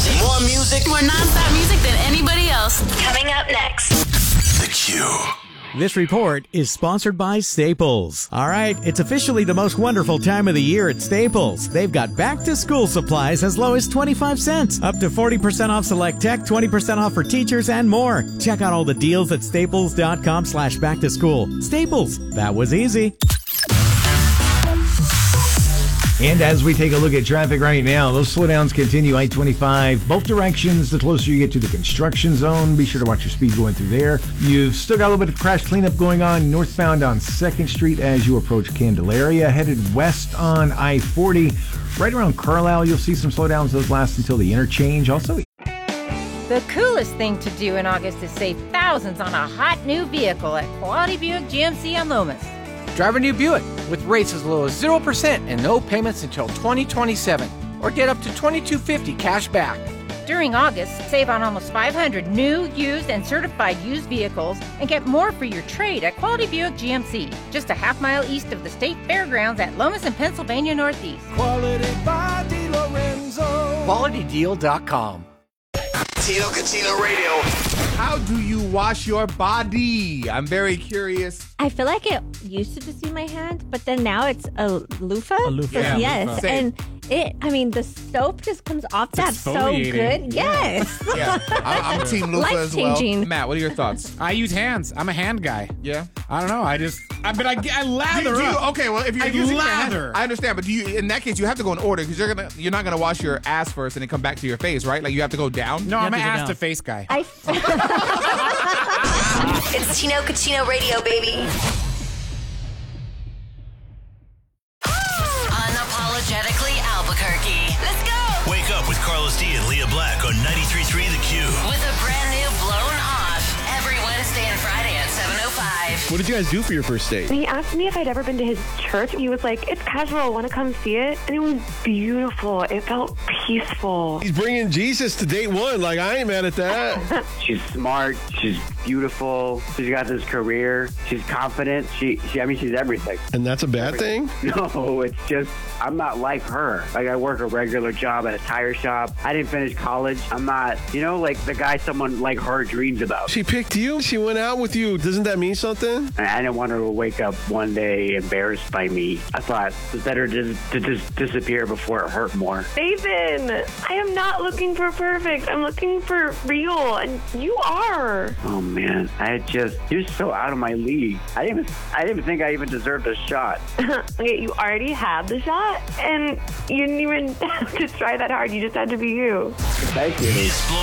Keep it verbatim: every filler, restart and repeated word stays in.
music. More music. More nonstop music than anybody else. Coming up next. The Q. This report is sponsored by Staples. All right, it's officially the most wonderful time of the year at Staples. They've got back-to-school supplies as low as twenty-five cents, up to forty percent off select tech, twenty percent off for teachers, and more. Check out all the deals at staples.com slash back to school. Staples, that was easy. And as we take a look at traffic right now, those slowdowns continue. I twenty-five, both directions. The closer you get to the construction zone, be sure to watch your speed going through there. You've still got a little bit of crash cleanup going on northbound on second Street as you approach Candelaria. Headed west on I forty. Right around Carlisle, you'll see some slowdowns. Those last until the interchange. Also, the coolest thing to do in August is save thousands on a hot new vehicle at Quality Buick G M C on Loomis. Drive a new Buick with rates as low as zero percent and no payments until twenty twenty-seven. Or get up to twenty-two fifty cash back. During August, save on almost five hundred new, used, and certified used vehicles and get more for your trade at Quality Buick G M C. Just a half mile east of the State Fairgrounds at Lomas and Pennsylvania Northeast. Quality by DiLorenzo. Quality Deal dot com. Tino Cucino Radio. How do you wash your body? I'm very curious. I feel like it used to just be my hand, but then now it's a loofah. A loofah. Yeah, yes. loofah. And it, I mean, the soap just comes off that so exfoliating. good. Yes. Yeah, I'm, I'm Team Loofah as well. Life-changing. Matt, what are your thoughts? I use hands. I'm a hand guy. Yeah. I don't know. I just, I, but I, I Do you- lather do you- up. okay, well, if you're I using your hand- lather. I understand, but do you? In that case, you have to go in order because you're gonna, you're not gonna wash your ass first and then come back to your face, right? Like you have to go down. No, I'm have an to go ass down. to face guy. I, It's Tino Cucino Radio, baby. Unapologetically Albuquerque. Let's go. Wake up with Carlos D and Leah Black on ninety-three point three The Q. With a brand new Blown Off every Wednesday and Friday at seven oh five. What did you guys do for your first date? He asked me if I'd ever been to his church. He was like, it's casual, want to come see it? And it was beautiful. It felt peaceful. He's bringing Jesus to date one. Like, I ain't mad at that. She's smart. She's beautiful. She's got this career. She's confident. She, she I mean, she's everything. And that's a bad thing? No, it's just, I'm not like her. Like, I work a regular job at a tire shop. I didn't finish college. I'm not, you know, like the guy someone like her dreams about. She picked you. She went out with you. Doesn't that mean something? And I didn't want her to wake up one day embarrassed by me. I thought it was better to, to just disappear before it hurt more. Nathan, I am not looking for perfect. I'm looking for real, and you are. Oh man, I just, you're so out of my league. I didn't even, I didn't even think I even deserved a shot. Okay, you already had the shot, and you didn't even have to try that hard. You just had to be you. Thank you. Explore